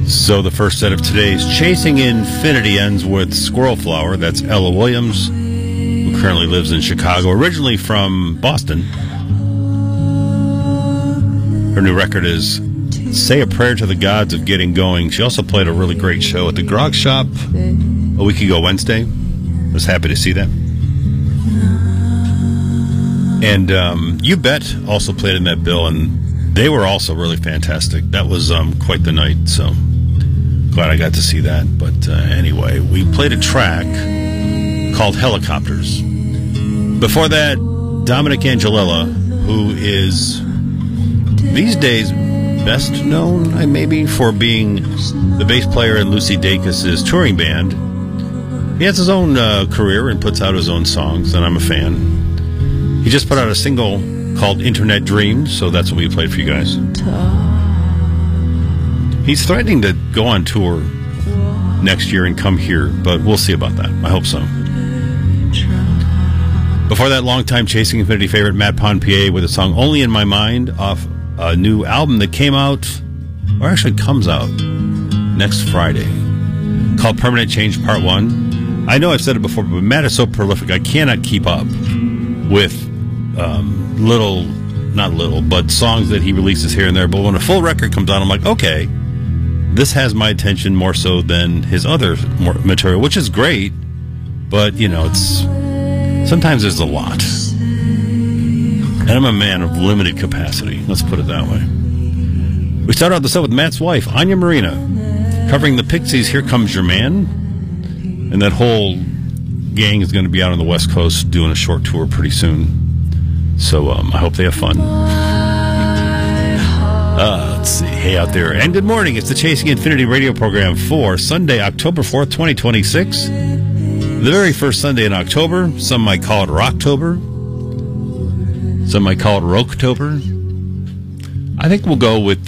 So the first set of today's Chasing Infinity ends with Squirrel Flower. That's Ella Williams, who currently lives in Chicago, originally from Boston. Her new record is Say a Prayer to the Gods of Getting Going. She also played a really great show at the Grog Shop a week ago Wednesday. I was happy to see that. And You Bet also played in that bill, and they were also really fantastic. That was quite the night, so glad I got to see that. But anyway, we played a track called Helicopters. Before that, Dominic Angelella, who is these days best known, maybe, for being the bass player in Lucy Dacus's touring band. He has his own career and puts out his own songs, and I'm a fan. He just put out a single called Internet Dreams, so that's what we played for you guys. He's threatening to go on tour next year and come here, but we'll see about that. I hope so. Before that, longtime Chasing Infinity favorite Matt Ponpier with the song Only in My Mind off a new album that came out, or actually comes out, next Friday, called Permanent Change Part 1. I know I've said it before, but Matt is so prolific, I cannot keep up with but songs that he releases here and there. But when a full record comes out, I'm like, okay, this has my attention more so than his other material, which is great, but, sometimes there's a lot. And I'm a man of limited capacity. Let's put it that way. We start out the set with Matt's wife, Anya Marina, covering the Pixies' Here Comes Your Man. And that whole gang is going to be out on the West Coast doing a short tour pretty soon. So I hope they have fun. Let's see. Hey out there. And good morning. It's the Chasing Infinity radio program for Sunday, October 4th, 2026. The very first Sunday in October. Some might call it Rocktober. Some might call it Rocktober. I think we'll go with